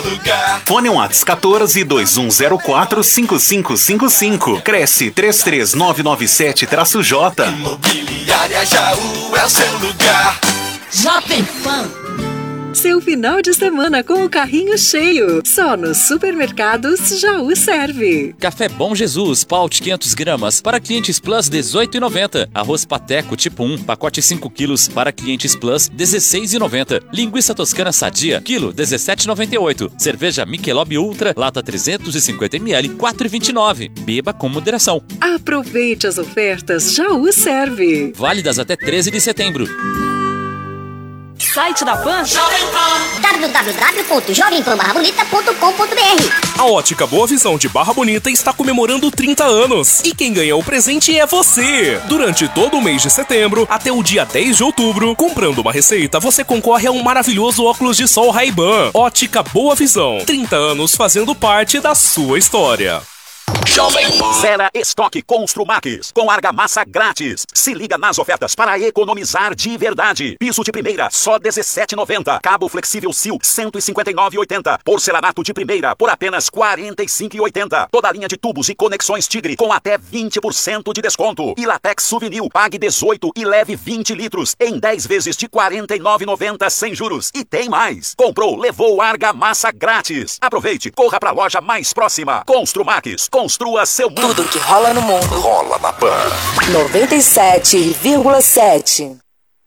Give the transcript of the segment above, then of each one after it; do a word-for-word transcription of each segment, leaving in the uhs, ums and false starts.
lugar. Fone Whats quatorze, dois um zero quatro, cinco cinco cinco cinco. Cresce três três nove nove sete J. Imobiliária Jaú é o seu lugar. Jovem Pan. Seu final de semana com o carrinho cheio. Só nos supermercados Jaú serve. Café Bom Jesus, paute quinhentas gramas, para clientes Plus dezoito reais e noventa centavos. Arroz Pateco tipo um, pacote cinco quilos, para clientes Plus dezesseis reais e noventa centavos. Linguiça toscana sadia, quilo dezessete reais e noventa e oito centavos. Cerveja Michelob Ultra, lata trezentos e cinquenta mililitros, quatro reais e vinte e nove centavos. Beba com moderação. Aproveite as ofertas Jaú serve. Válidas até treze de setembro. Site da Pan, w w w ponto jovem pan barra bonita ponto com ponto b r. A Ótica Boa Visão de Barra Bonita está comemorando trinta anos. E quem ganha o presente é você! Durante todo o mês de setembro, até o dia dez de outubro, comprando uma receita, você concorre a um maravilhoso óculos de sol Ray-Ban. Ótica Boa Visão. trinta anos fazendo parte da sua história. Zera estoque Construmax com argamassa grátis. Se liga nas ofertas para economizar de verdade. Piso de primeira só dezessete reais e noventa centavos. Cabo flexível Sil cento e cinquenta e nove reais e oitenta centavos. Porcelanato de primeira por apenas quarenta e cinco reais e oitenta centavos. Toda a linha de tubos e conexões Tigre com até vinte por cento de desconto. E Latex Souvenir, pague dezoito e leve vinte litros em dez vezes de quarenta e nove reais e noventa centavos sem juros. E tem mais. Comprou, levou argamassa grátis. Aproveite, corra para a loja mais próxima. Construmax, construa seu mundo. tudo que rola no mundo. Rola na Pan. noventa e sete vírgula sete.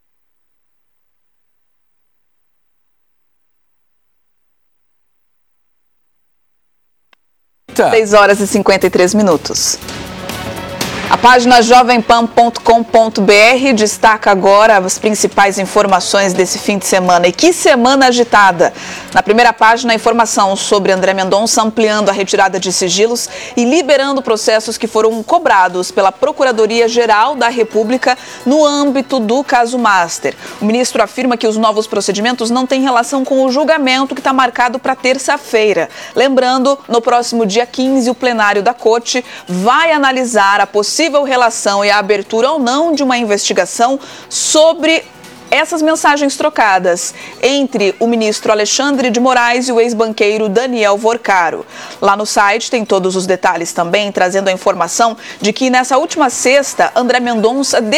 seis horas e cinquenta e três minutos. A página jovem pan ponto com ponto b r destaca agora as principais informações desse fim de semana. E que semana agitada! Na primeira página, a informação sobre André Mendonça ampliando a retirada de sigilos e liberando processos que foram cobrados pela Procuradoria-Geral da República no âmbito do caso Master. O ministro afirma que os novos procedimentos não têm relação com o julgamento que está marcado para terça-feira. Lembrando, no próximo dia quinze, o plenário da Corte vai analisar a possível possível relação e a abertura ou não de uma investigação sobre essas mensagens trocadas entre o ministro Alexandre de Moraes e o ex-banqueiro Daniel Vorcaro. Lá no site tem todos os detalhes também, trazendo a informação de que nessa última sexta, André Mendonça